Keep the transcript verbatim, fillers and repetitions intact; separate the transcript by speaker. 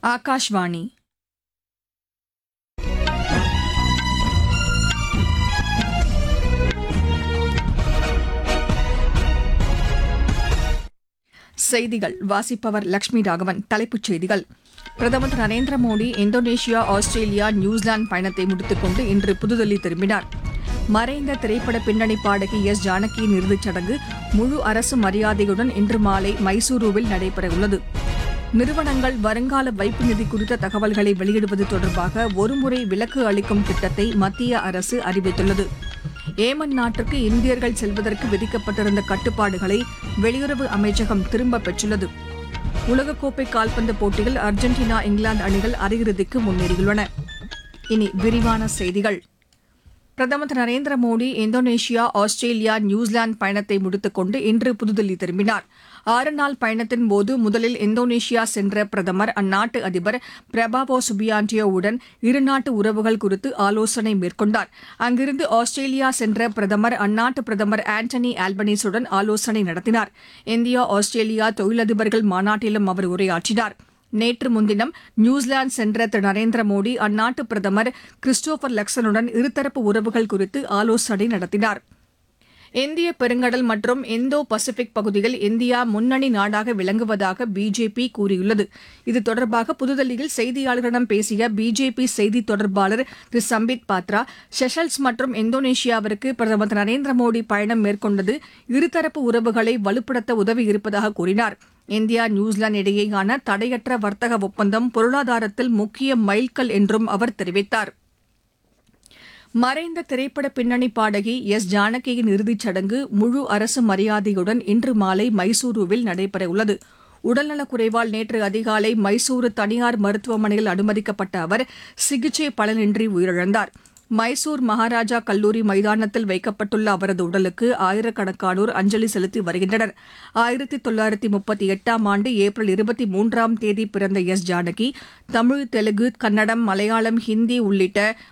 Speaker 1: ஆகாஷ்வாணி செய்திகள் வாசிப்பவர் லட்சுமி ராகவன். தலைப்புச் செய்திகள்: பிரதமர் திரு Narendra Modi Indonesia, Australia, New Zealand பயணத்தை முடித்துக் கொண்டு இன்று புதுதில்லி திரும்பினார். மறைந்த திரைப்பட பின்னணி பாடகி எஸ் ஜானகியின் இறுதிச் சடங்கு முழு அரசு மரியாதையுடன் இன்று மாலை மைசூருவில் நடைபெறவுள்ளது. நிறுவனங்கள் வருங்கால வைப்பு நிதி குறித்த தகவல்களை வெளியிடுவது தொடர்பாக ஒருமுறை விலக்கு அளிக்கும் திட்டத்தை மத்திய அரசு அறிவித்துள்ளது. ஏமன் நாட்டிற்கு இந்தியர்கள் செல்வதற்கு விதிக்கப்பட்டிருந்த கட்டுப்பாடுகளை வெளியுறவு அமைச்சகம் திரும்பப் பெற்றுள்ளது. உலகக்கோப்பை கால்பந்து போட்டியில் அர்ஜென்டினா, இங்கிலாந்து அணிகள் அரையிறுதிக்கு முன்னேறியுள்ளன. இனி விரிவான செய்திகள். பிரதமர் திரு Narendra Modi Indonesia, Australia, New Zealand பயணத்தை முடித்துக் கொண்டு இன்று புதுதில்லி திரும்பினார். ஆறு நாள் பயணத்தின்போது முதலில் இந்தோனேஷியா சென்ற பிரதமர் அந்நாட்டு அதிபர் பிரபாவோ சுபியாண்டியோவுடன் இருநாட்டு உறவுகள் குறித்து ஆலோசனை மேற்கொண்டார். அங்கிருந்து ஆஸ்திரேலியா சென்ற பிரதமர் அந்நாட்டு பிரதமர் ஆண்டனி ஆல்பனீசுடன் ஆலோசனை நடத்தினார். இந்தியா ஆஸ்திரேலியா தொழிலதிபர்கள் மாநாட்டிலும் அவர் உரையாற்றினார். நேற்று முன்தினம் நியூசிலாந்து சென்ற திரு நரேந்திர மோடி அந்நாட்டு பிரதமர் கிறிஸ்டோபர் லக்சனுடன் இருதரப்பு உறவுகள் குறித்து ஆலோசனை நடத்தினார். இந்திய பெருங்கடல் மற்றும் இந்தோ பசிபிக் பகுதியில் இந்தியா முன்னணி நாடாக விளங்குவதாக பிஜேபி கூறியுள்ளது. இது தொடர்பாக புதுதில்லியில் செய்தியாளர்களிடம் பேசிய பிஜேபி செய்தித் தொடர்பாளர் திரு சம்பித் பாத்ரா, செஷல்ஸ் மற்றும் இந்தோனேஷியாவிற்கு பிரதமர் திரு நரேந்திர மோடி பயணம் மேற்கொண்டது இருதரப்பு உறவுகளை வலுப்படுத்த உதவியிருப்பதாக கூறினார். இந்தியா, நியூசிலாந்து இடையேயான தடையற்ற வர்த்தக ஒப்பந்தம் பொருளாதாரத்தில் முக்கிய மைல்கல் என்றும் அவர் தெரிவித்தார். மறைந்த திரைப்பட பின்னணி பாடகி எஸ் ஜானகியின் இறுதிச் சடங்கு முழு அரசு மரியாதையுடன் இன்று மாலை மைசூருவில் நடைபெறவுள்ளது. உடல்நலக்குறைவால் நேற்று அதிகாலை மைசூரு தனியார் மருத்துவமனையில் அனுமதிக்கப்பட்ட அவர் சிகிச்சை பலனின்றி உயிரிழந்தார். மைசூர் மகாராஜா கல்லூரி மைதானத்தில் வைக்கப்பட்டுள்ள அவரது உடலுக்கு ஆயிரக்கணக்கானோர் அஞ்சலி செலுத்தி வருகின்றனர். ஆயிரத்தி தொள்ளாயிரத்தி முப்பத்தி எட்டாம் ஆண்டு ஏப்ரல் இருபத்தி மூன்றாம் தேதி பிறந்த எஸ் ஜானகி தமிழ், தெலுங்கு, கன்னடம், மலையாளம், ஹிந்தி உள்ளிட்ட